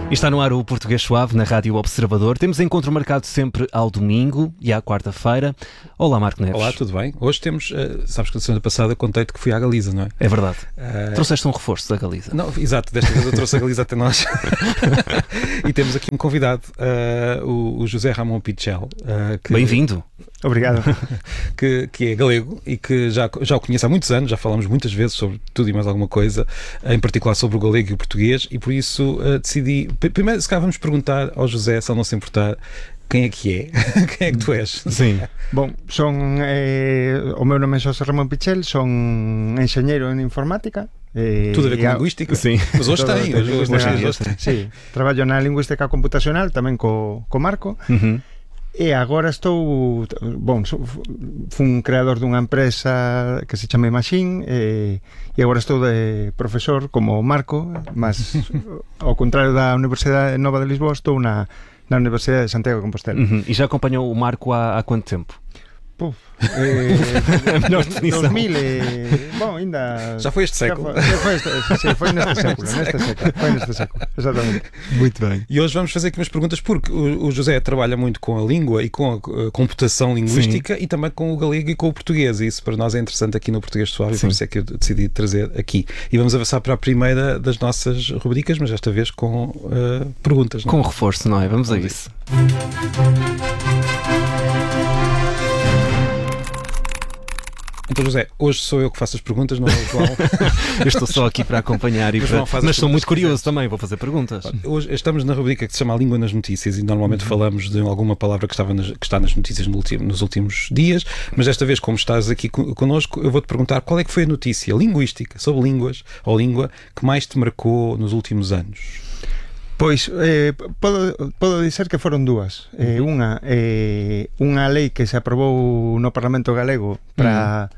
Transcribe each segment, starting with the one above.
E está no ar o Português Suave na Rádio Observador. Temos encontro marcado sempre ao domingo e à quarta-feira. Olá, Marco Neves. Olá, tudo bem? Hoje temos, sabes que na semana passada contei-te que fui à Galiza, não é? É verdade. Trouxeste um reforço da Galiza. Não, exato, desta vez eu trouxe a Galiza até nós. E temos aqui um convidado, o José Ramon Pichel. Bem-vindo. Obrigado. Que é galego e que já o conheço há muitos anos, já falamos muitas vezes sobre tudo e mais alguma coisa, em particular sobre o galego e o português, e por isso decidi... Primeiro, se calhar vamos perguntar ao José, se ele não se importar, quem é que é? Quem é que tu és? Sim. Bom, o meu nome é José Ramon Pichel, son enxeñeiro en informática. Tudo a ver com linguística? Sim. Mas hoje tem. Hoje tem. Sí, traballo na lingüística computacional, tamén co Marco. E agora estou, fun creador dunha empresa que se chama Machine e agora estou de profesor como Marco, mas ao contrario da Universidade Nova de Lisboa, estou na Universidade de Santiago de Compostela. E já acompanhou o Marco há quanto tempo? A menor definição. 2000 bom, ainda... Já foi este século. Foi neste século, exatamente. Muito bem. E hoje vamos fazer aqui umas perguntas, porque o José trabalha muito com a língua e com a computação linguística. Sim. E também com o galego e com o português, e isso para nós é interessante aqui no Português Suave. Sim. E por isso é que eu decidi trazer aqui. E vamos avançar para a primeira das nossas rubricas, mas desta vez com perguntas. Não é? Com reforço, não é? Vamos a isso. Então, José, hoje sou eu que faço as perguntas, não é o João? Eu estou só aqui para acompanhar, mas sou muito curioso também, vou fazer perguntas. Hoje estamos na rubrica que se chama A Língua nas Notícias e normalmente falamos de alguma palavra que está nas notícias nos últimos dias, mas desta vez, como estás aqui connosco, eu vou-te perguntar qual é que foi a notícia linguística, sobre línguas ou língua, que mais te marcou nos últimos anos? Pois, podo dizer que foron dúas. Unha lei que se aprobou no Parlamento Galego para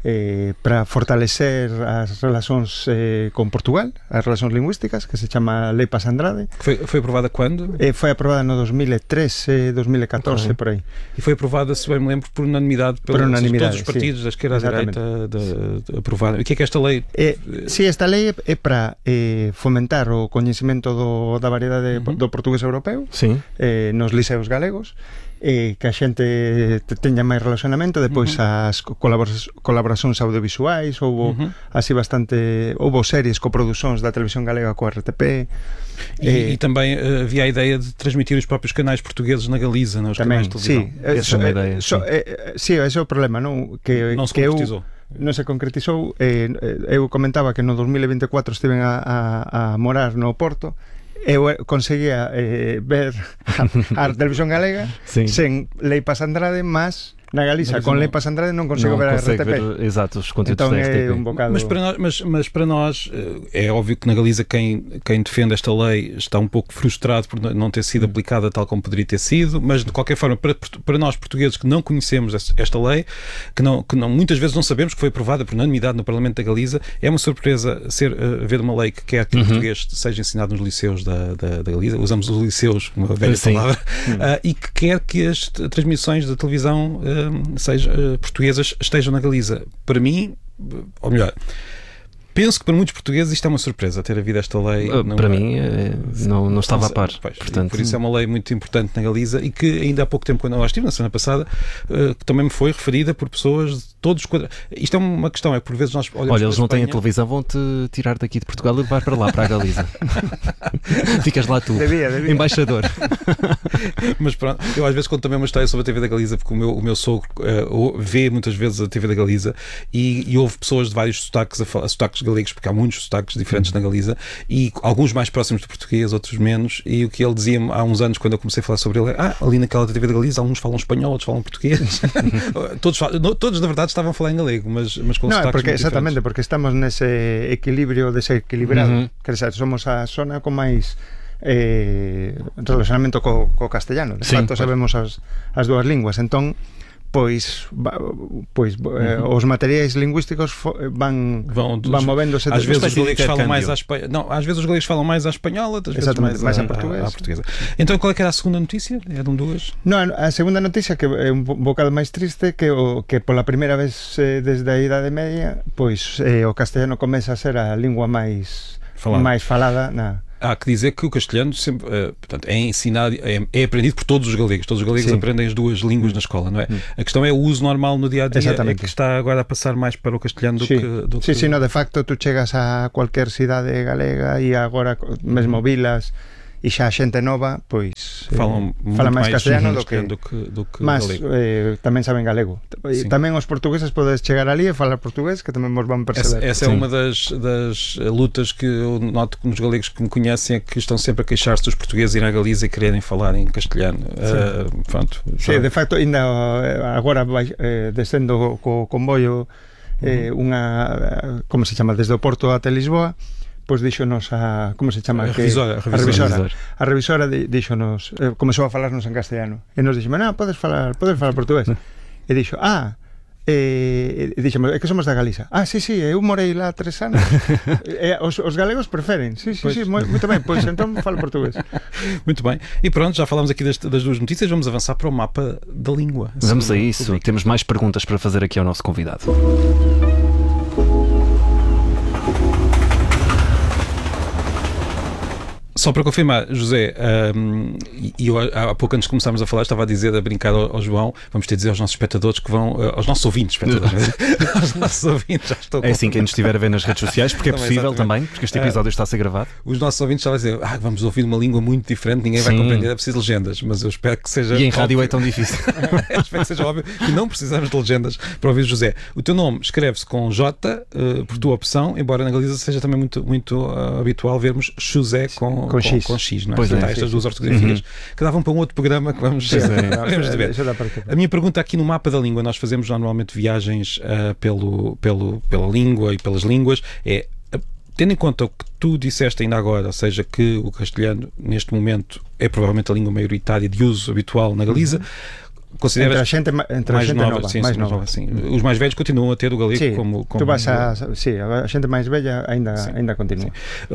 fortalecer as relacións con Portugal, as relacións lingüísticas, que se chama Lei Paz Andrade. Foi aprovada quando? Foi aprovada no 2013, 2014, por aí. E foi aprovada, se bem me lembro, por unanimidade, todos os partidos, da esquerda à direita, aprovaram. E o que é esta lei? Esta lei é para fomentar o coñecemento da variedade do portugués europeo. Sim. Nos liceos galegos, que a xente teña máis relacionamento. Depois as colaboracións audiovisuais, houbo así houbo series coproducións da televisión galega co RTP. E também havia a ideia de transmitir os próprios canais portugueses na Galiza, nos canais de televisão. Essa é uma ideia. Esse é o problema, non? Non se concretizou. Non se concretizou. Eu comentaba que no 2024 estiven a morar no Porto. Eu conseguía ver a televisión galega sen Lei Paz Andrade, mas na Galiza con Lei Paz Andrade non consigo ver a RTP. Exato, os conteúdos da RTP. Um bocado... mas para nós é óbvio que na Galiza quem defende esta lei está um pouco frustrado por não ter sido aplicada tal como poderia ter sido, mas de qualquer forma para nós portugueses que não conhecemos esta lei, que muitas vezes não sabemos que foi aprovada por unanimidade no Parlamento da Galiza, é uma surpresa haver uma lei que quer que o português seja ensinado nos liceus da Galiza, usamos os liceus, uma velha palavra, e que quer que as transmissões da televisão portuguesas estejam na Galiza. Para mim, ou melhor, penso que para muitos portugueses isto é uma surpresa, ter havido esta lei. Para mim, não estava a par. Portanto, por isso é uma lei muito importante na Galiza e que ainda há pouco tempo, quando eu estive na semana passada, que também me foi referida por pessoas de todos os quadrantes. Isto é uma questão, é que por vezes nós olhamos. Olha, eles não têm a televisão, vão-te tirar daqui de Portugal e levar para lá, para a Galiza. Ficas lá tu, embaixador. Mas pronto, eu às vezes conto também uma história sobre a TV da Galiza, porque o meu sogro vê muitas vezes a TV da Galiza e houve pessoas de vários sotaques a falar, sotaques galegos, porque há muitos sotaques diferentes na Galiza, e alguns mais próximos do português, outros menos, e o que ele dizia-me há uns anos, quando eu comecei a falar sobre ele, é, ali naquela TV da Galiza, alguns falam espanhol, outros falam português. Todos na verdade estavam a falar em galego, mas com sotaques porque, muito exatamente, diferentes. porque estamos nese equilibrio desequilibrado. Quer dizer, somos a zona con máis relacionamento co castellano. De facto, sabemos as dúas linguas. Entón, pois os materiais lingüísticos van movéndose. Às vezes os galegos falam mais à espanhola. Não, às vezes os galegos falam mais à espanhola, outras vezes mais à portuguesa. Então qual é que era a segunda notícia? Eram duas? Non, a segunda noticia, que é un bocado máis triste, que pola primeira vez desde a Idade Media, pois o castellano comeza a ser a lingua máis falada há que dizer que o castelhano sempre, portanto, é ensinado, é aprendido por todos os galegos. Todos os galegos aprendem as duas línguas na escola, não é? A questão é o uso normal no dia a dia, é que está agora a passar mais para o castelhano do que... Sim, no, de facto, tu chegas a qualquer cidade galega e agora mesmo vilas e xa a xente nova, pois fala máis castellano do que mas tamén saben galego. Tamén os portugueses podes chegar ali e falar portugués, que tamén vos van perceber. Essa é uma das lutas que eu noto nos galegos que me conhecem, é que estão sempre a queixar-se dos portugueses ir à Galiza e quererem falar em castelhano. Pronto. Sí, de facto, ainda agora descendo co comboio unha, como se chama, desde o Porto até Lisboa, pois díxonos a, como se chama? A revisora díxonos, comezou a falarnos en castellano e nos dixemos, podes falar portugués e dixo, dixemos, é que somos da Galiza. Sí, eu morei lá 3 anos. Os galegos preferen. Sí, moito ben, pois entón falo portugués. Muito bem, e pronto, já falámos aqui das duas notícias, vamos avançar para o mapa da língua. Vamos a isso, temos mais perguntas para fazer aqui ao nosso convidado. Só para confirmar, José, e eu há pouco antes de começarmos a falar, estava a dizer, a brincar ao João, vamos ter de dizer aos nossos espectadores que vão, aos nossos ouvintes, aos nossos ouvintes, já estou. É assim, quem nos estiver a ver nas redes sociais, porque é possível também, porque este episódio está a ser gravado. Os nossos ouvintes estavam a dizer, vamos ouvir uma língua muito diferente, ninguém vai compreender, é preciso legendas, mas eu espero que seja. E em rádio é tão difícil. Eu espero que seja óbvio que não precisamos de legendas para ouvir José. O teu nome escreve-se com J, por tua opção, embora na Galiza seja também muito habitual vermos José com X, não é? Pois é, estas duas ortografias que davam para um outro programa que vamos ver. A minha pergunta aqui no mapa da língua, nós fazemos normalmente viagens pela língua e pelas línguas, tendo em conta o que tu disseste ainda agora, ou seja, que o castelhano neste momento é provavelmente a língua maioritária de uso habitual na Galiza, consideras entre a gente nova. Sim. Os mais velhos continuam a ter o galego como tu vas a gente mais velha ainda continua.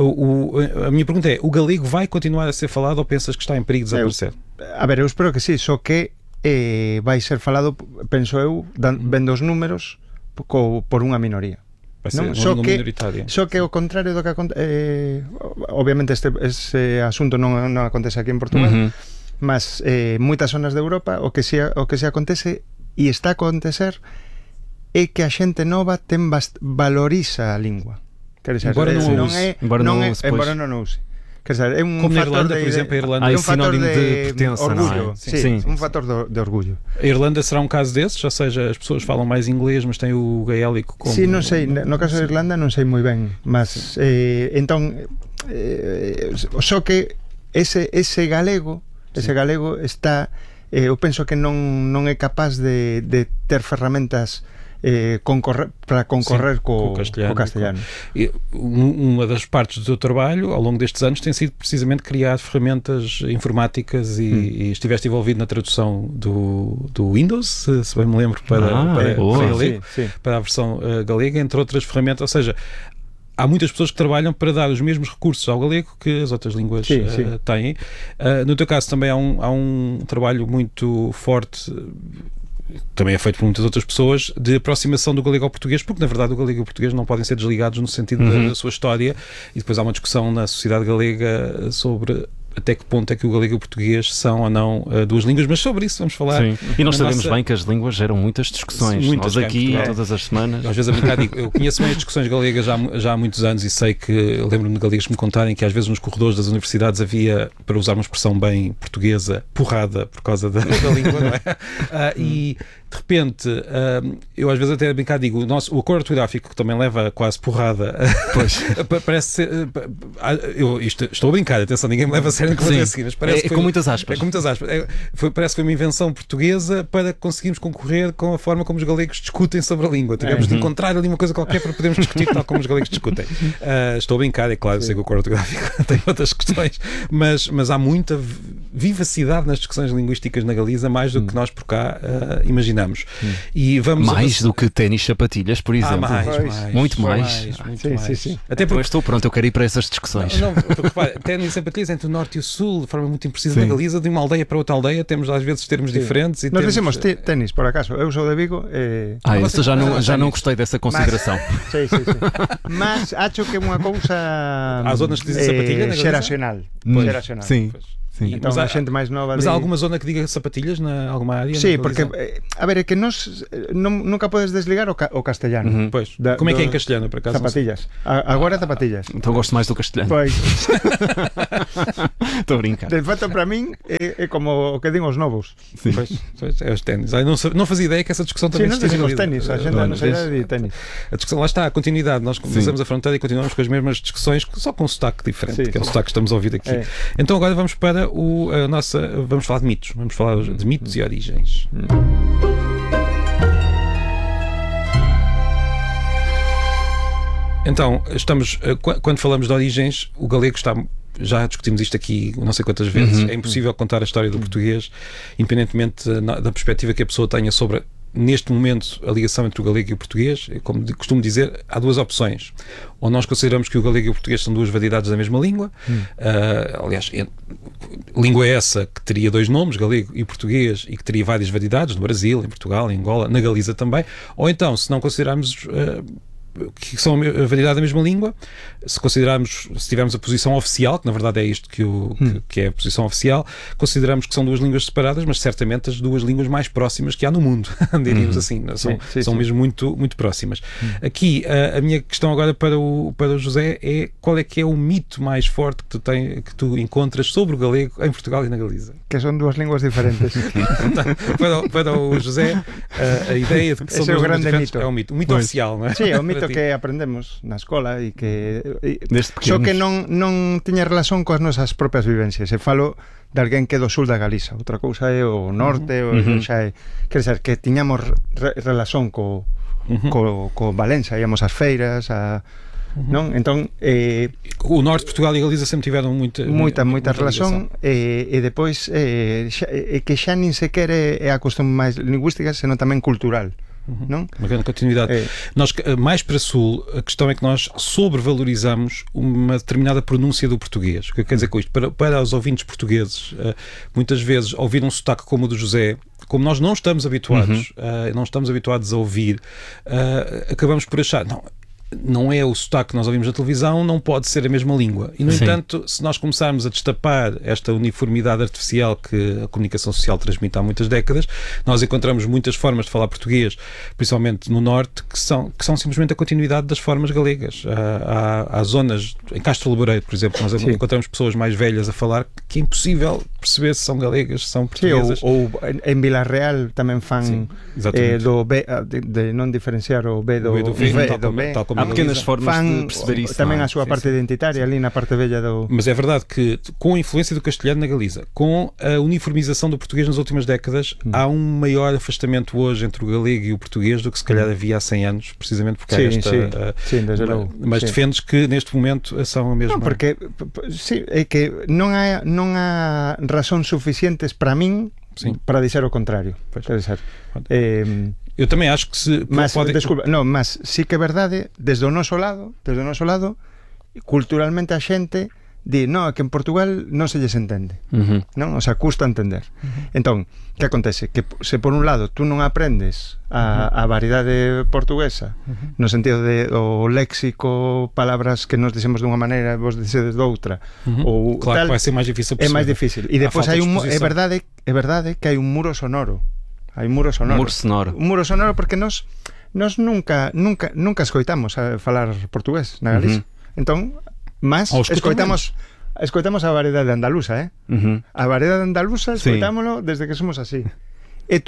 A minha pergunta é, o galego vai continuar a ser falado ou pensas que está em perigo de desaparecer? Eu espero que sí, só que vai ser falado, penso eu, vendo os números, por unha minoría. Só que ao contrario do que obviamente ese asunto non acontece aquí en Portugal, mas moitas zonas de Europa o que se acontece e está a acontecer é que a xente nova valoriza a lingua. Embora non use. Quer dizer, é un como factor na Irlanda, por exemplo, a Irlanda é sinónimo de pertença, orgullo, não é? Um fator de orgulho. A Irlanda será um caso desses, ou seja, as pessoas falam mais inglês, mas têm o gaélico como... Sim, non sei, no caso da Irlanda non sei moi ben, mas entón só que ese galego está, eu penso que non é capaz de ter ferramentas para concorrer co castelhano. Uma das partes do teu trabalho ao longo destes anos tem sido precisamente criar ferramentas informáticas e estiveste envolvido na tradução do Windows, se bem me lembro, para a versão galega, entre outras ferramentas, ou seja, há muitas pessoas que trabalham para dar os mesmos recursos ao galego que as outras línguas têm. No teu caso também há um trabalho muito forte, também é feito por muitas outras pessoas, de aproximação do galego ao português, porque na verdade o galego e o português não podem ser desligados no sentido da sua história, e depois há uma discussão na sociedade galega sobre até que ponto é que o galego e o português são ou não duas línguas, mas sobre isso vamos falar. Sim. E nós sabemos bem que as línguas geram muitas discussões. Nós aqui, todas as semanas. Às vezes a brincar, eu conheço bem as discussões galegas já há muitos anos e sei que, lembro-me de galegos que me contarem que às vezes nos corredores das universidades havia, para usar uma expressão bem portuguesa, porrada por causa da língua, não é? E de repente, eu às vezes até a brincar digo, o acordo ortográfico que também leva quase porrada, pois. Parece ser, estou a brincar, atenção, ninguém me leva a sério no que vou dizer assim, mas parece que com muitas aspas. É com muitas aspas. Parece que foi uma invenção portuguesa para conseguirmos concorrer com a forma como os galegos discutem sobre a língua. Tivemos de encontrar ali uma coisa qualquer para podermos discutir tal como os galegos discutem. Estou a brincar, é claro, eu sei que o acordo ortográfico tem outras questões, mas há muita vivacidade nas discussões linguísticas na Galiza, mais do que nós por cá imaginamos. E vamos mais do que ténis sapatilhas, por exemplo. Muito mais. Sim. Até porque estou pronto, eu quero ir para essas discussões. Não, porque repara, ténis e sapatilhas entre o norte e o sul, de forma muito imprecisa na Galiza, de uma aldeia para outra aldeia, temos às vezes termos diferentes. E nós dizemos ténis, por acaso. Eu sou de Vigo. Isso já não gostei dessa consideração. Sim. Mas acho que é uma coisa. Há zonas que dizem sapatilha na geracional. Sim. Então a gente mais nova. Mas há alguma zona que diga sapatilhas na alguma área? Sim, porque a ver, é que nós nunca podes desligar o castelhano. Pois. Como é que é em castelhano, por acaso? Zapatillas. Agora zapatillas. Então gosto mais do castelhano. Pois. Estou a brincar. De fato, para mim é como o que digo os novos. Sim. Pois, é os ténis. Não fazia ideia que essa discussão também existia. Sim, não dizemos ténis. A gente não sei de ténis. A discussão, lá está, a continuidade. Nós começamos a fronteira e continuamos com as mesmas discussões, só com um sotaque diferente, que é o sotaque que estamos a ouvir aqui. Então agora vamos para vamos falar de mitos. Vamos falar de mitos e origens. Então, quando falamos de origens, o galego está... Já discutimos isto aqui não sei quantas vezes. É impossível contar a história do português, independentemente da perspectiva que a pessoa tenha sobre, neste momento, a ligação entre o galego e o português. Como costumo dizer, há duas opções. Ou nós consideramos que o galego e o português são duas variedades da mesma língua. Aliás, língua essa que teria dois nomes, galego e português, e que teria várias variedades, no Brasil, em Portugal, em Angola, na Galiza também. Ou então, se não considerarmos que são a variedade da mesma língua, se tivermos a posição oficial, que na verdade é isto que é a posição oficial, consideramos que são duas línguas separadas, mas certamente as duas línguas mais próximas que há no mundo, diríamos assim, são mesmo muito, muito próximas. Aqui, a minha questão agora para o José é: qual é que é o mito mais forte que tu encontras sobre o galego em Portugal e na Galiza? Que são duas línguas diferentes. Para o José, a ideia de que são duas línguas diferentes é um mito. Um mito oficial, não é? Sim, é um mito que aprendemos na escola e que só que non tiña relación coas nosas propias vivencias. E falo de alguén que é do sul da Galiza, outra cousa é o norte, xa é, quer dizer, que tiñamos relación co Valença, íamos ás feiras, non? Entón, o norte de Portugal e Galiza sempre tiveron moita relación, e depois que xa nin sequer é a cuestión máis lingüística, senón tamén cultural. Não? Uma grande continuidade. Nós, mais para sul, a questão é que nós sobrevalorizamos uma determinada pronúncia do português. O que quer dizer com isto? Para os ouvintes portugueses, muitas vezes ouvir um sotaque como o do José, como nós não estamos habituados, a ouvir, acabamos por achar, não é o sotaque que nós ouvimos na televisão, não pode ser a mesma língua. E, no entanto, se nós começarmos a destapar esta uniformidade artificial que a comunicação social transmite há muitas décadas, nós encontramos muitas formas de falar português, principalmente no norte, que são simplesmente a continuidade das formas galegas. Há zonas, em Castro Laboreiro, por exemplo, nós encontramos pessoas mais velhas a falar que é impossível perceber se são galegas, se são portuguesas. Ou em Vila Real também fan do B, de não diferenciar o B do V, tal como há pequenas formas de perceber isso. Também a sua parte identitária ali na parte velha do... Mas é verdade que, com a influência do castelhano na Galiza, com a uniformização do português nas últimas décadas, há um maior afastamento hoje entre o galego e o português do que se calhar havia há 100 anos, precisamente porque há esta... Mas defendes que neste momento são a mesma... Não, porque é que non há razóns suficientes para min para dizer o contrário. Quer dizer... Eu também acho que se... Desculpa, mas sí que é verdade, desde o noso lado, culturalmente a xente di, que en Portugal non se lles entende, non? O sea, custa entender. Entón, que acontece? Que se por un lado tú non aprendes a variedade portuguesa, no sentido de o léxico, palabras que nos dicemos dunha maneira, vos dicedes doutra, ou claro, tal, que vai ser máis difícil é perceber. máis difícil. E depois hai é verdade que hai un muro sonoro. Hai un muro sonoro. Un muro sonoro porque nós nunca escoitamos a falar portugués na Galiza. Entón, mas escoitamos a variedade andaluza, A variedade andaluza escoitámolo desde que somos así. E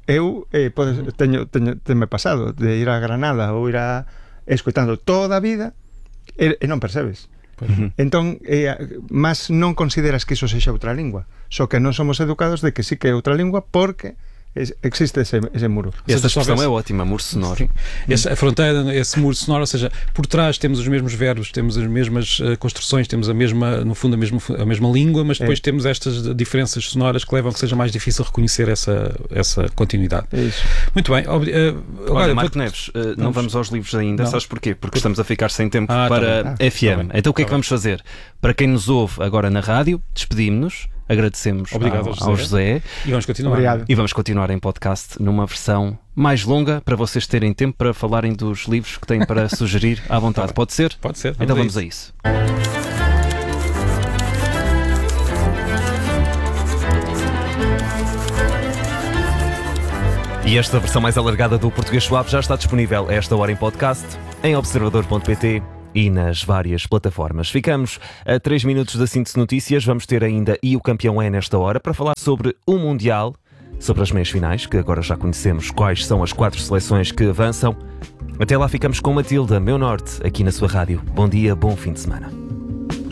tenme pasado de ir a Granada ou ir escoitando toda a vida e non percebes. Entón, mas non consideras que iso sexa outra lingua, só que non somos educados de que sí que é outra lingua porque existe ese muro. Essa expressão é ótima, muro sonoro. A fronteira, esse muro sonoro, ou seja, por trás temos os mesmos verbos, temos as mesmas construções, temos no fundo a mesma língua, mas depois temos estas diferenças sonoras que levam a que seja mais difícil reconhecer essa continuidade. É isso. Muito bem. Olha, Marco Neves, não vamos aos livros ainda, sabes porquê? Porque estamos a ficar sem tempo para FM. Então o que é que vamos fazer? Para quem nos ouve agora na rádio, despedimos-nos, agradecemos ao José e vamos continuar. Obrigado. E vamos continuar em podcast numa versão mais longa para vocês terem tempo para falarem dos livros que têm para sugerir à vontade. Pode ser? Pode ser. Então vamos a isso. E esta versão mais alargada do Português Suave já está disponível a esta hora em podcast, em observador.pt e nas várias plataformas. Ficamos a 3 minutos da síntese notícias. Vamos ter ainda E o Campeão é nesta hora para falar sobre o Mundial, sobre as meias finais, que agora já conhecemos quais são as 4 seleções que avançam. Até lá ficamos com Matilda, Meu Norte, aqui na sua rádio. Bom dia, bom fim de semana.